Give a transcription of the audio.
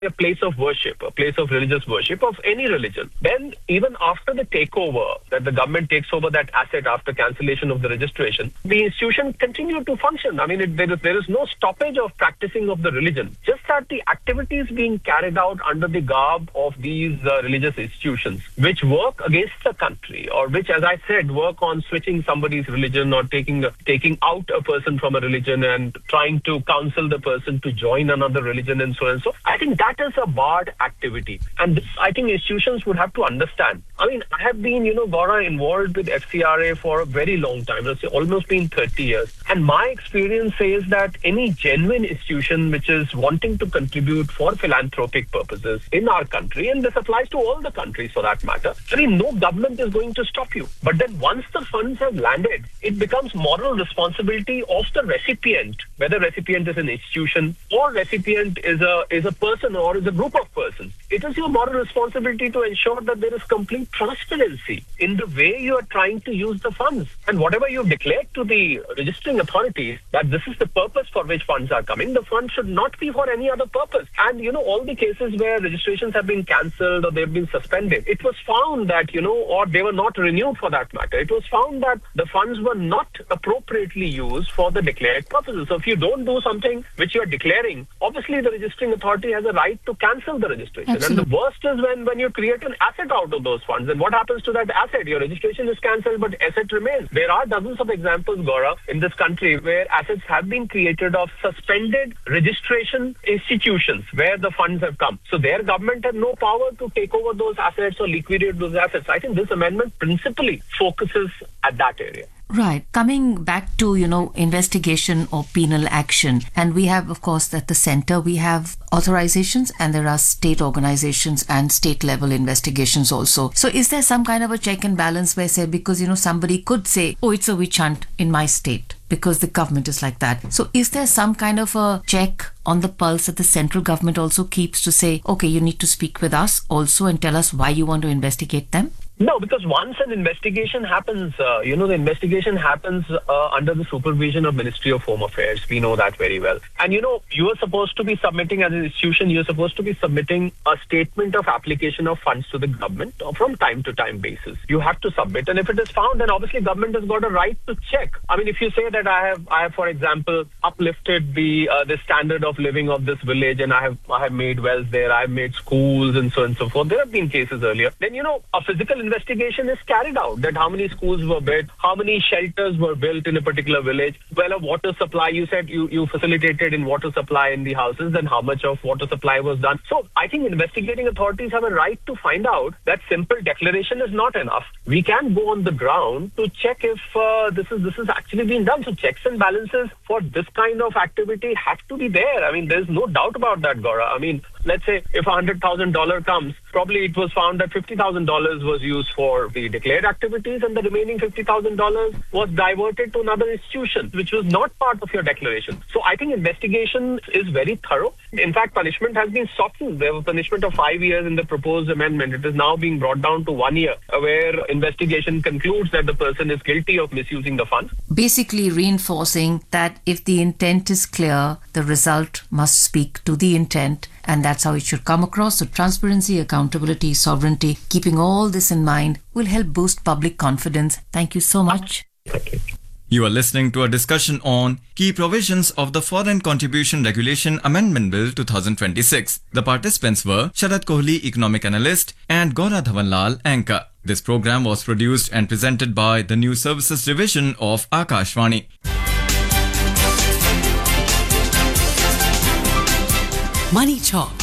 a place of worship, a place of religious worship of any religion, then even after the takeover, that the government takes over that asset after cancellation of the registration, the institution continue to function. I mean, there is no stoppage of practicing of the religion. Just that the activities being carried out under the garb of these religious institutions, which work against the country, or which, as I said, work on switching somebody's religion or taking out a person from a religion and trying to counsel the person to join another religion and so on and so. I think that is a barred activity. And this, I think institutions would have to understand. I mean, I have been, Gaura, involved with FCRA for a very long time. It's almost been 30 years. And my experience says that any genuine institution which is wanting to contribute for philanthropic purposes in our country, and this applies to all the countries for that matter, I mean, no government is going to stop you. But then once the funds have landed, it becomes moral responsibility of the recipient, whether recipient is an institution or recipient is a person or is a group of persons. It is your moral responsibility to ensure that there is complete transparency in the way you are trying to use the funds. And whatever you've declared to the registering authorities, that this is the purpose for which funds are coming, the funds should not be for any other purpose. And, all the cases where registrations have been cancelled or they've been suspended, it was found that, or they were not renewed for that matter, it was found that the funds were not appropriately used for the declared purposes. So if you don't do something which you are declaring, obviously the registering authority has a right to cancel the registration. Absolutely. And the worst is when you create an asset out of those funds. And what happens to that asset? Your registration is cancelled, but asset remains. There are dozens of examples, Gaurav, in this country where assets have been created of suspended registration institutions where the funds have come. So their government had no power to take over those assets or liquidate those assets. I think this amendment principally focuses at that area. Right. Coming back to, investigation or penal action. And we have, of course, at the center, we have authorizations and there are state organizations and state level investigations also. So is there some kind of a check and balance where, say, because, somebody could say, oh, it's a witch hunt in my state because the government is like that. So is there some kind of a check on the pulse that the central government also keeps to say, okay, you need to speak with us also and tell us why you want to investigate them? No, because once an investigation happens, the investigation happens under the supervision of Ministry of Home Affairs. We know that very well. And, you are supposed to be submitting as an institution, you're supposed to be submitting a statement of application of funds to the government from time to time basis. You have to submit. And if it is found, then obviously government has got a right to check. I mean, if you say that I have, for example, uplifted the standard of living of this village and I have made wells there, I've made schools and so on and so forth. There have been cases earlier. Then, a physical investigation is carried out, that how many schools were built, how many shelters were built in a particular village, well, a water supply, you said you facilitated in water supply in the houses, then how much of water supply was done. So I think investigating authorities have a right to find out that simple declaration is not enough. We can go on the ground to check if this is actually being done. So checks and balances for this kind of activity have to be there. I mean, there's no doubt about that, Gaura. I mean, let's say if $100,000 comes, probably it was found that $50,000 was used for the declared activities and the remaining $50,000 was diverted to another institution, which was not part of your declaration. So I think investigation is very thorough. In fact, punishment has been softened. There was punishment of 5 years in the proposed amendment. It is now being brought down to 1 year, where investigation concludes that the person is guilty of misusing the funds. Basically reinforcing that if the intent is clear, the result must speak to the intent. And that's how it should come across. So transparency, accountability, sovereignty, keeping all this in mind will help boost public confidence. Thank you so much. Thank you. You are listening to a discussion on key provisions of the Foreign Contribution Regulation Amendment Bill 2026. The participants were Sharad Kohli, economic analyst, and Gaura Dhawanlal, anchor. This program was produced and presented by the News Services Division of Akashvani. Money Talk